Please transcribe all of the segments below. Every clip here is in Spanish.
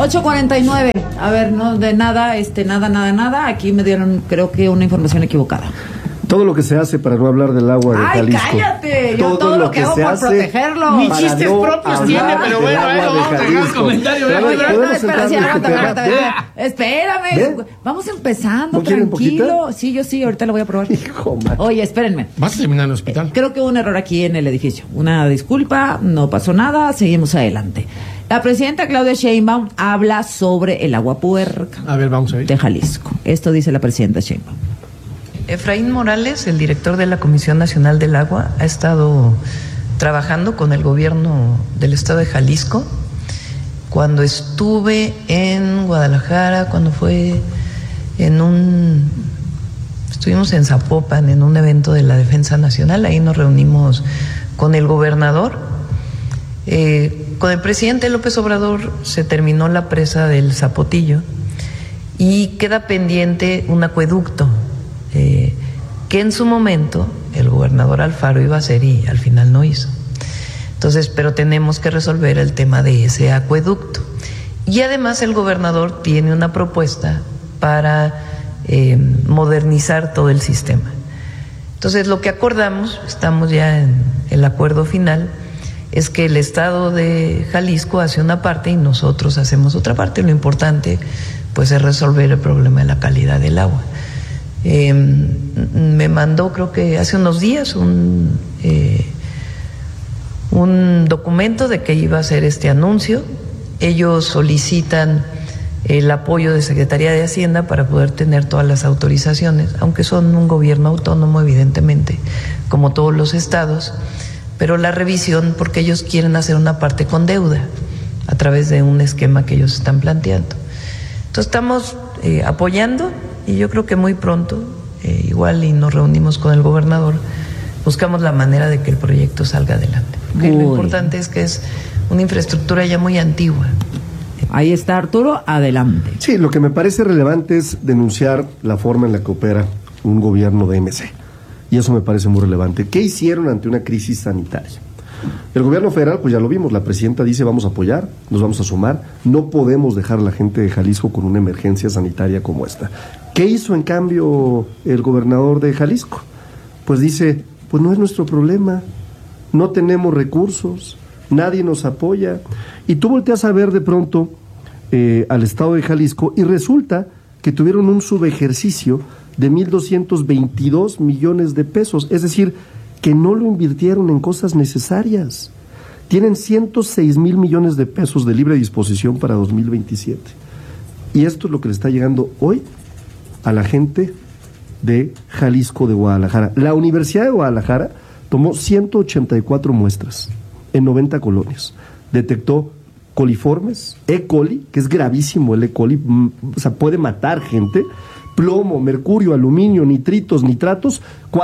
8:49. A ver, no de nada, nada. Aquí me dieron, creo que una información equivocada. Todo lo que se hace para no hablar del agua de Jalisco. ¡Ay, cállate! Yo todo lo que hago por protegerlo. Ni chistes propios tiene, pero bueno, vamos a dejar el comentario. Espérame, vamos empezando, tranquilo. Sí, yo sí, ahorita lo voy a probar. Hijo, man. Oye, espérenme. Vas a terminar en el hospital. Creo que hubo un error aquí en el edificio. Una disculpa, no pasó nada, seguimos adelante. La presidenta Claudia Sheinbaum habla sobre el agua puerca. A ver, vamos a ver. De Jalisco. Esto dice la presidenta Sheinbaum. Efraín Morales, el director de la Comisión Nacional del Agua, ha estado trabajando con el gobierno del estado de Jalisco. Cuando estuve en Guadalajara, estuvimos en Zapopan en un evento de la Defensa Nacional, ahí nos reunimos con el gobernador. Con el presidente López Obrador se terminó la presa del Zapotillo y queda pendiente un acueducto que en su momento el gobernador Alfaro iba a hacer y al final no hizo. Entonces, pero tenemos que resolver el tema de ese acueducto. Y además el gobernador tiene una propuesta para modernizar todo el sistema. Entonces, lo que acordamos, estamos ya en el acuerdo final, es que el estado de Jalisco hace una parte y nosotros hacemos otra parte. Lo importante, pues, es resolver el problema de la calidad del agua. Me mandó, creo que hace unos días, un documento de que iba a hacer este anuncio. Ellos solicitan el apoyo de Secretaría de Hacienda para poder tener todas las autorizaciones, aunque son un gobierno autónomo, evidentemente, como todos los estados, pero la revisión, porque ellos quieren hacer una parte con deuda a través de un esquema que ellos están planteando. Entonces estamos apoyando. Y yo creo que muy pronto, igual y nos reunimos con el gobernador, buscamos la manera de que el proyecto salga adelante. Porque lo importante es que es una infraestructura ya muy antigua. Ahí está Arturo, adelante. Sí, lo que me parece relevante es denunciar la forma en la que opera un gobierno de MC. Y eso me parece muy relevante. ¿Qué hicieron ante una crisis sanitaria? El gobierno federal, pues ya lo vimos, la presidenta dice vamos a apoyar, nos vamos a sumar, no podemos dejar a la gente de Jalisco con una emergencia sanitaria como esta. ¿Qué hizo en cambio el gobernador de Jalisco? Pues dice, pues no es nuestro problema, no tenemos recursos, nadie nos apoya. Y tú volteas a ver de pronto al estado de Jalisco y resulta que tuvieron un subejercicio de 1,222 millones de pesos, es decir, que no lo invirtieron en cosas necesarias. Tienen 106,000 millones de pesos de libre disposición para 2027. Y esto es lo que le está llegando hoy a la gente de Jalisco, de Guadalajara. La Universidad de Guadalajara tomó 184 muestras en 90 colonias. Detectó coliformes, E. coli, que es gravísimo el E. coli, o sea, puede matar gente, plomo, mercurio, aluminio, nitritos, nitratos,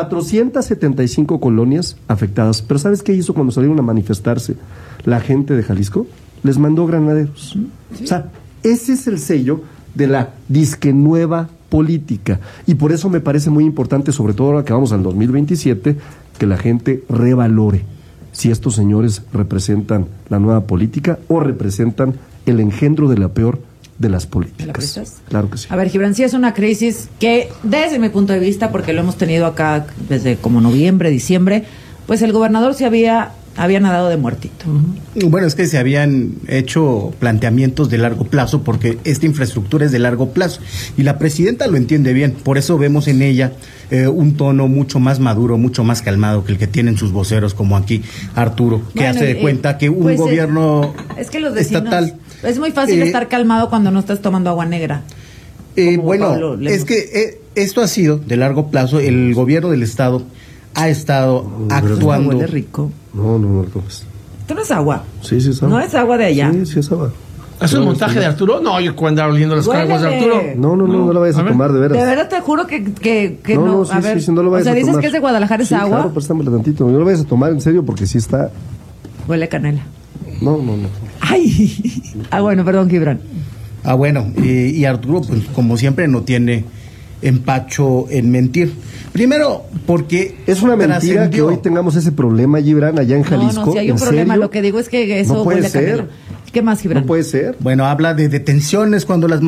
475 colonias afectadas. Pero ¿sabes qué hizo cuando salieron a manifestarse la gente de Jalisco? Les mandó granaderos. Sí. O sea, ese es el sello de la disque nueva política. Y por eso me parece muy importante, sobre todo ahora que vamos al 2027, que la gente revalore si estos señores representan la nueva política o representan el engendro de la peor de las políticas. Claro que sí. A ver, Gibran, sí es una crisis que, desde mi punto de vista, porque lo hemos tenido acá desde como noviembre, diciembre, pues el gobernador se había nadado de muertito. Bueno, es que se habían hecho planteamientos de largo plazo, porque esta infraestructura es de largo plazo, y la presidenta lo entiende bien, por eso vemos en ella un tono mucho más maduro, mucho más calmado que el que tienen sus voceros, como aquí Arturo, que hace de cuenta que un gobierno es que los vecinos, estatal... Es muy fácil estar calmado cuando no estás tomando agua negra. Bueno, es que esto ha sido de largo plazo. El gobierno del estado ha estado actuando. Huele rico. No lo tomes. ¿Esto no es agua? Sí, es agua. ¿No es agua de allá? Sí, es agua. ¿Es un montaje de Arturo? No, yo cuando andaba oliendo las aguas de Arturo. No la vayas a tomar, de veras. De verdad te juro que no. Sí, a ver, sí, no lo vayas a tomar. O sea, dices que es de Guadalajara esa agua. Claro, préstamela tantito. No lo vayas a tomar en serio porque sí está. Huele a canela. No. Ay. Bueno, perdón, Gibran. Bueno, y Arturo, pues como siempre, no tiene empacho en mentir. Primero, porque es una mentira que hoy tengamos ese problema, Gibran, allá en Jalisco. No, si hay un problema, lo que digo es que eso no puede huele a canela. ser. ¿Qué más, Gibran? No puede ser. Bueno, habla de detenciones cuando las